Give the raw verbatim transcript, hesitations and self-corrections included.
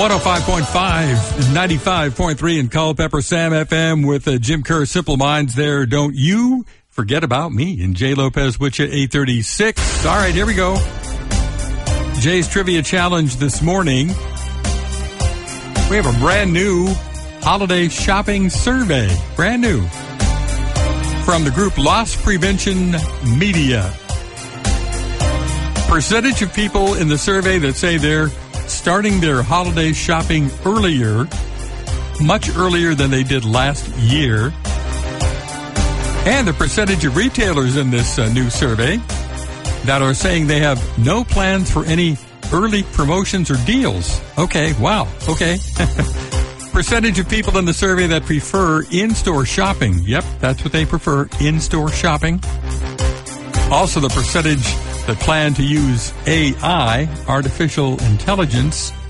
one oh five point five, ninety-five point three in Culpeper Sam F M with uh, Jim Kerr, Simple Minds there. Don't you forget about me. And Jay Lopez with you, eight thirty-six. All right, here we go. Jay's Trivia Challenge this morning. We have a brand new holiday shopping survey. Brand new. From the group Loss Prevention Media. Percentage of people in the survey that say they're starting their holiday shopping earlier, much earlier than they did last year. And the percentage of retailers in this uh, new survey that are saying they have no plans for any early promotions or deals. Okay, wow, okay. Percentage of people in the survey that prefer in-store shopping. Yep, that's what they prefer, in-store shopping. Also, the percentage that plan to use A I, artificial intelligence,